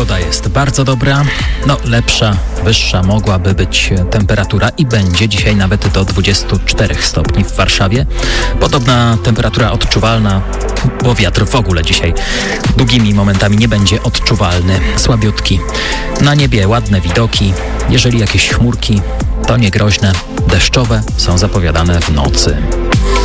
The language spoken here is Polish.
Pogoda jest bardzo dobra, lepsza, wyższa mogłaby być temperatura i będzie dzisiaj nawet do 24 stopni w Warszawie. Podobna temperatura odczuwalna, bo wiatr w ogóle dzisiaj długimi momentami nie będzie odczuwalny, słabiutki. Na niebie ładne widoki, jeżeli jakieś chmurki, to niegroźne, deszczowe są zapowiadane w nocy.